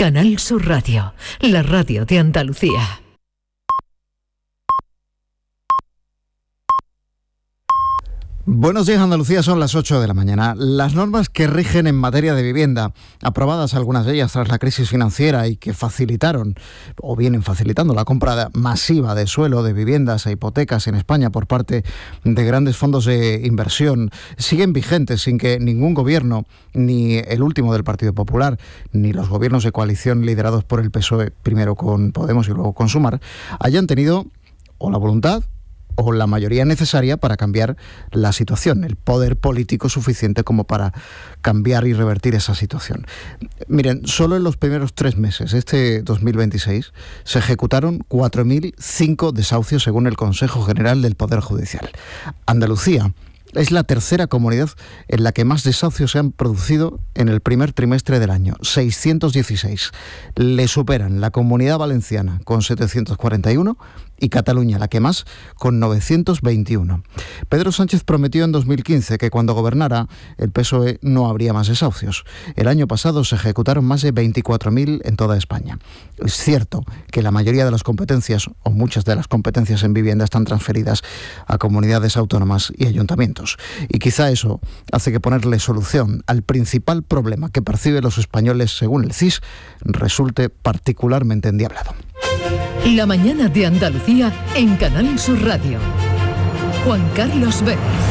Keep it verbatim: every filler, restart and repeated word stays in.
Canal Sur Radio, la radio de Andalucía. Buenos días, Andalucía, son las ocho de la mañana. Las normas que rigen en materia de vivienda, aprobadas algunas de ellas tras la crisis financiera y que facilitaron, o vienen facilitando, la compra masiva de suelo, de viviendas e hipotecas en España por parte de grandes fondos de inversión, siguen vigentes sin que ningún gobierno, ni el último del Partido Popular, ni los gobiernos de coalición liderados por el P S O E, primero con Podemos y luego con Sumar, hayan tenido o la voluntad o la mayoría necesaria para cambiar la situación, el poder político suficiente como para cambiar y revertir esa situación. Miren, solo en los primeros tres meses, este dos mil veintiséis, se ejecutaron cuatro mil cinco desahucios según el Consejo General del Poder Judicial. Andalucía es la tercera comunidad en la que más desahucios se han producido en el primer trimestre del año, seiscientos dieciséis. Le superan la Comunidad Valenciana con setecientos cuarenta y uno y Cataluña, la que más, con novecientos veintiuno. Pedro Sánchez prometió en dos mil quince que cuando gobernara el P S O E no habría más desahucios. El año pasado se ejecutaron más de veinticuatro mil en toda España. Es cierto que la mayoría de las competencias, o muchas de las competencias en vivienda, están transferidas a comunidades autónomas y ayuntamientos. Y quizá eso hace que ponerle solución al principal problema que perciben los españoles, según el C I S, resulte particularmente endiablado. La mañana de Andalucía en Canal Sur Radio. Juan Carlos Vélez.